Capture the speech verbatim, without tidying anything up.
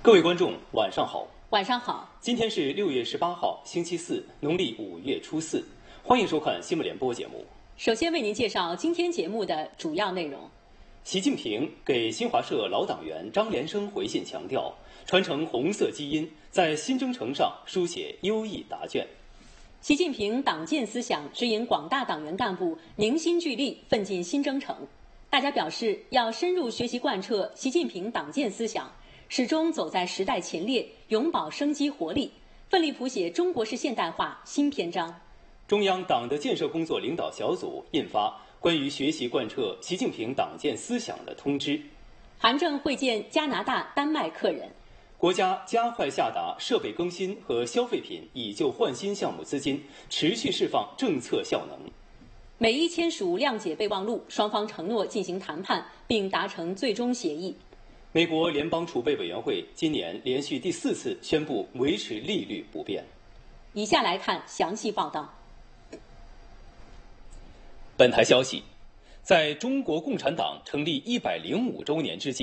各位观众，晚上好。 晚上好。 今天是六月十八号，星期四，农历五月初四。欢迎收看新闻联播节目。 首先为您介绍今天节目的主要内容。 习近平给新华社老党员张连生回信强调，传承红色基因，在新征程上书写优异答卷。 习近平党建思想指引广大党员干部凝心聚力，奋进新征程。大家表示要深入学习贯彻习近平党建思想，始终走在时代前列，永葆生机活力，奋力谱写中国式现代化新篇章。 中央党的建设工作领导小组印发关于学习贯彻习近平党建思想的通知。 韩正会见加拿大、丹麦客人。 国家加快下达设备更新和消费品以旧换新项目资金，持续释放政策效能。 美伊签署谅解备忘录，双方承诺进行谈判，并达成最终协议。 美国联邦储备委员会今年连续第四次宣布维持利率不变。 以下来看详细报道。 本台消息，在中国共产党成立一百零五周年之际，